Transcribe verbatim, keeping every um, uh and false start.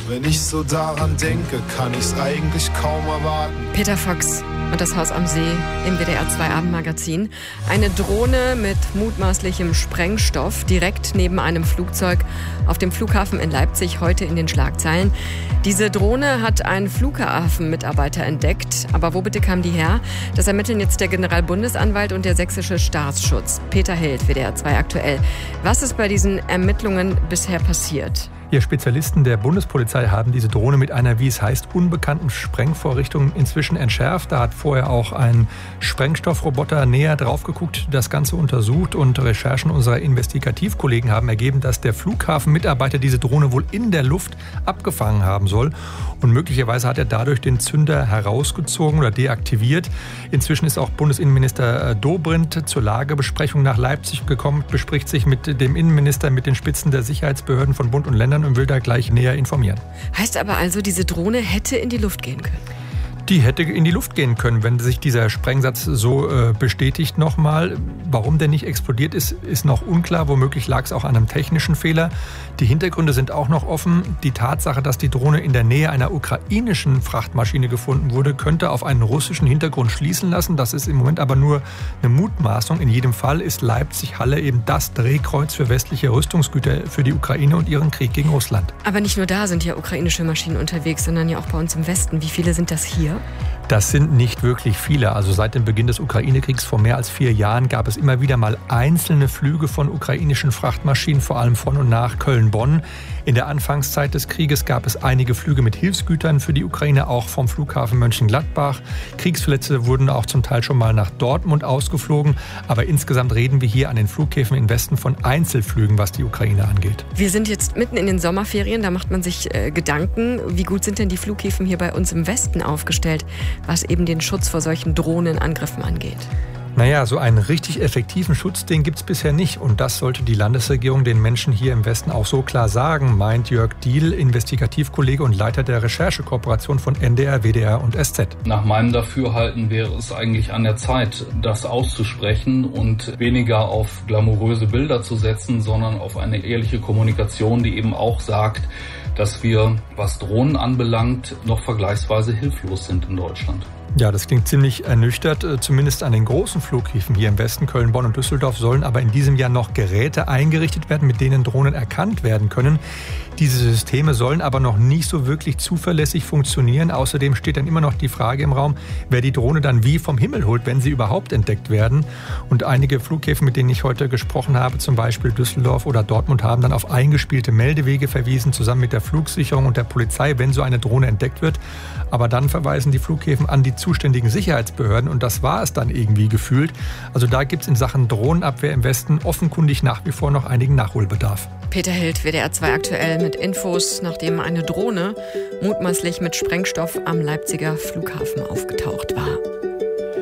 Wenn ich so daran denke, kann ich's eigentlich kaum erwarten. Peter Fox und das Haus am See im W D R zwei Abendmagazin. Eine Drohne mit mutmaßlichem Sprengstoff direkt neben einem Flugzeug auf dem Flughafen in Leipzig, heute in den Schlagzeilen. Diese Drohne hat ein Flughafenmitarbeiter entdeckt. Aber wo bitte kam die her? Das ermitteln jetzt der Generalbundesanwalt und der sächsische Staatsschutz. Peter Held, W D R zwei aktuell. Was ist bei diesen Ermittlungen bisher passiert? Ja, Spezialisten der Bundespolizei haben diese Drohne mit einer, wie es heißt, unbekannten Sprengvorrichtung inzwischen entschärft. Da hat vorher auch ein Sprengstoffroboter näher drauf geguckt, das Ganze untersucht, und Recherchen unserer Investigativkollegen haben ergeben, dass der Flughafenmitarbeiter diese Drohne wohl in der Luft abgefangen haben soll. Und möglicherweise hat er dadurch den Zünder herausgezogen oder deaktiviert. Inzwischen ist auch Bundesinnenminister Dobrindt zur Lagebesprechung nach Leipzig gekommen, bespricht sich mit dem Innenminister, mit den Spitzen der Sicherheitsbehörden von Bund und Ländern und will da gleich näher informieren. Heißt aber also, diese Drohne hätte in die Luft gehen können? Die hätte in die Luft gehen können, wenn sich dieser Sprengsatz so äh, bestätigt nochmal. Warum der nicht explodiert ist, ist noch unklar. Womöglich lag es auch an einem technischen Fehler. Die Hintergründe sind auch noch offen. Die Tatsache, dass die Drohne in der Nähe einer ukrainischen Frachtmaschine gefunden wurde, könnte auf einen russischen Hintergrund schließen lassen. Das ist im Moment aber nur eine Mutmaßung. In jedem Fall ist Leipzig-Halle eben das Drehkreuz für westliche Rüstungsgüter für die Ukraine und ihren Krieg gegen Russland. Aber nicht nur da sind ja ukrainische Maschinen unterwegs, sondern ja auch bei uns im Westen. Wie viele sind das hier? Das sind nicht wirklich viele. Also seit dem Beginn des Ukraine-Kriegs vor mehr als vier Jahren gab es immer wieder mal einzelne Flüge von ukrainischen Frachtmaschinen, vor allem von und nach Köln-Bonn. In der Anfangszeit des Krieges gab es einige Flüge mit Hilfsgütern für die Ukraine, auch vom Flughafen Mönchengladbach. Kriegsverletzte wurden auch zum Teil schon mal nach Dortmund ausgeflogen. Aber insgesamt reden wir hier an den Flughäfen im Westen von Einzelflügen, was die Ukraine angeht. Wir sind jetzt mitten in den Sommerferien, da macht man sich äh, Gedanken. Wie gut sind denn die Flughäfen hier bei uns im Westen aufgestellt, was eben den Schutz vor solchen Drohnenangriffen angeht? Naja, so einen richtig effektiven Schutz, den gibt es bisher nicht. Und das sollte die Landesregierung den Menschen hier im Westen auch so klar sagen, meint Jörg Diehl, Investigativkollege und Leiter der Recherchekooperation von N D R, W D R und S Z. Nach meinem Dafürhalten wäre es eigentlich an der Zeit, das auszusprechen und weniger auf glamouröse Bilder zu setzen, sondern auf eine ehrliche Kommunikation, die eben auch sagt, dass wir, was Drohnen anbelangt, noch vergleichsweise hilflos sind in Deutschland. Ja, das klingt ziemlich ernüchtert. Zumindest an den großen Flughäfen hier im Westen, Köln, Bonn und Düsseldorf, sollen aber in diesem Jahr noch Geräte eingerichtet werden, mit denen Drohnen erkannt werden können. Diese Systeme sollen aber noch nicht so wirklich zuverlässig funktionieren. Außerdem steht dann immer noch die Frage im Raum, wer die Drohne dann wie vom Himmel holt, wenn sie überhaupt entdeckt werden. Und einige Flughäfen, mit denen ich heute gesprochen habe, zum Beispiel Düsseldorf oder Dortmund, haben dann auf eingespielte Meldewege verwiesen, zusammen mit der Flugsicherung und der Polizei, wenn so eine Drohne entdeckt wird. Aber dann verweisen die Flughäfen an die zuständigen Sicherheitsbehörden und das war es dann irgendwie gefühlt. Also da gibt es in Sachen Drohnenabwehr im Westen offenkundig nach wie vor noch einigen Nachholbedarf. Peter Held, W D R zwei aktuell mit Infos, nachdem eine Drohne mutmaßlich mit Sprengstoff am Leipziger Flughafen aufgetaucht war.